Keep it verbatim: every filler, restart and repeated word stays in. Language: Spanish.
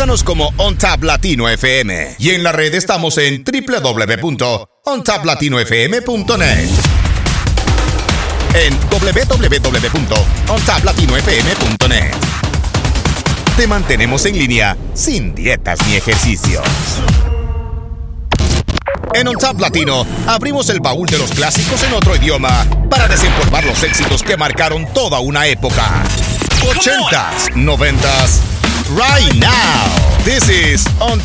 Búscanos como OnTap Latino F M y en la red estamos en doble u doble u doble u punto on tap latino f m punto net. En doble u doble u doble u punto on tap latino f m punto net. Te mantenemos en línea sin dietas ni ejercicios. En OnTap Latino abrimos el baúl de los clásicos en otro idioma para desempolvar los éxitos que marcaron toda una época. ochentas, noventas, right now. This is OnTap.